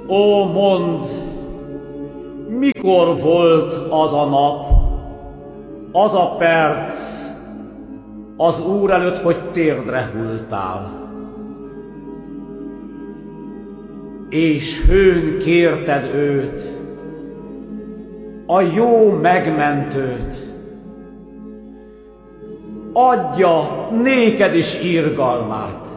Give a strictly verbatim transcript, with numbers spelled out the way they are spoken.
Ó, mondd, mikor volt az a nap, az a perc az Úr előtt, hogy térdre hulltál, és hőn kérted őt, a jó megmentőt, adja néked is irgalmát.